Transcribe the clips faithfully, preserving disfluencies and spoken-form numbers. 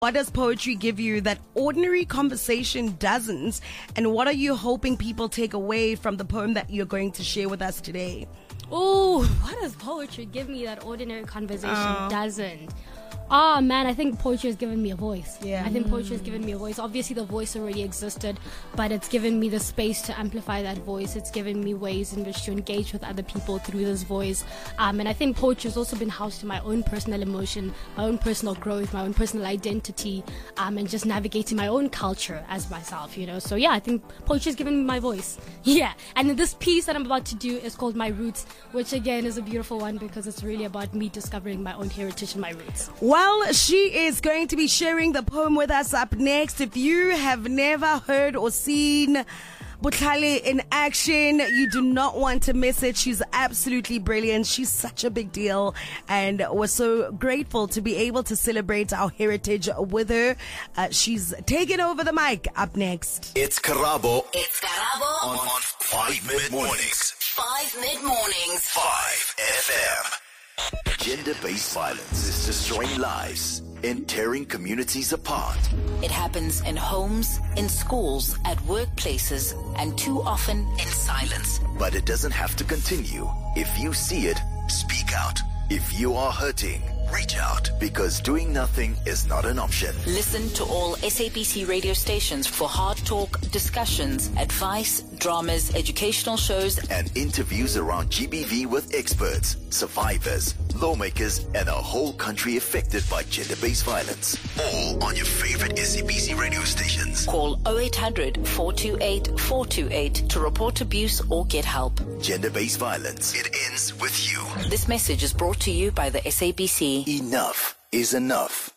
What does poetry give you that ordinary conversation doesn't? And what are you hoping people take away from the poem that you're going to share with us today? Oh, what does poetry give me that ordinary conversation Oh. doesn't? Oh man, I think poetry has given me a voice. Yeah. I think poetry has given me a voice. Obviously the voice already existed, but it's given me the space to amplify that voice. It's given me ways in which to engage with other people through this voice. Um, and I think poetry has also been housed to my own personal emotion, my own personal growth, my own personal identity, um, and just navigating my own culture as myself, you know. So yeah, I think poetry has given me my voice. Yeah. And this piece that I'm about to do is called My Roots, which again is a beautiful one because it's really about me discovering my own heritage and my roots. Well, she is going to be sharing the poem with us up next. If you have never heard or seen Butlale in action, you do not want to miss it. She's absolutely brilliant. She's such a big deal, and we're so grateful to be able to celebrate our heritage with her. Uh, she's taking over the mic up next. It's Karabo It's Karabo on, on Five Mid Mornings. Five Mid Mornings. Five F M. Gender-based violence is destroying lives and tearing communities apart. It happens in homes, in schools, at workplaces, and too often in silence. But it doesn't have to continue. If you see it, speak out. If you are hurting, reach out, because doing nothing is not an option. Listen to all S A B C radio stations for hard talk, discussions, advice, dramas, educational shows, And interviews around G B V with experts, survivors, lawmakers, and a whole country affected by gender-based violence. All on your favorite S A B C radio stations. Call oh eight hundred, four two eight, four two eight to report abuse or get help. Gender-based violence. It ends with you. This message is brought to you by the S A B C. Enough is enough.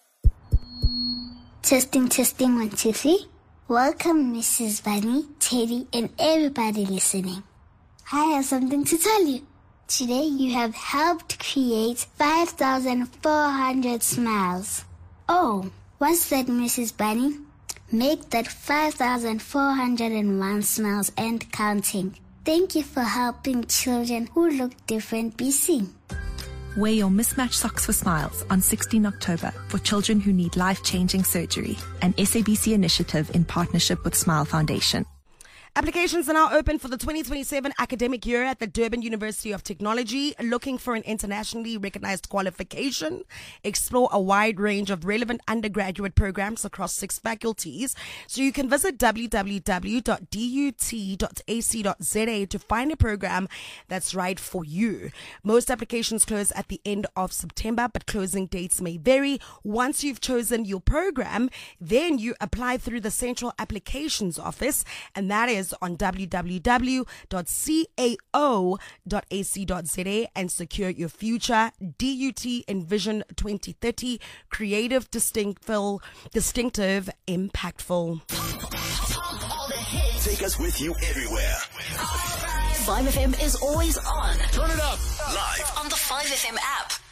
Testing, testing, one, two, three. Welcome, Missus Bunny, Teddy, and everybody listening. I have something to tell you. Today, you have helped create five thousand four hundred smiles. Oh, what's that, Missus Bunny? Make that five thousand four hundred one smiles and counting. Thank you for helping children who look different be seen. Wear your mismatched socks for smiles on sixteenth October for children who need life-changing surgery, an S A B C initiative in partnership with Smile Foundation. Applications are now open for the twenty twenty-seven academic year at the Durban University of Technology. Looking for an internationally recognized qualification? Explore a wide range of relevant undergraduate programs across six faculties. So you can visit w w w dot d u t dot a c dot z a to find a program that's right for you. Most applications close at the end of September, but closing dates may vary. Once you've chosen your program, then you apply through the Central Applications Office, and that is on w w w dot cao dot a c dot z a and secure your future. D U T Envision twenty thirty, creative, distinctful, distinctive, impactful. Take us with you everywhere. five F M is always on. Turn it up. Live On the five F M app.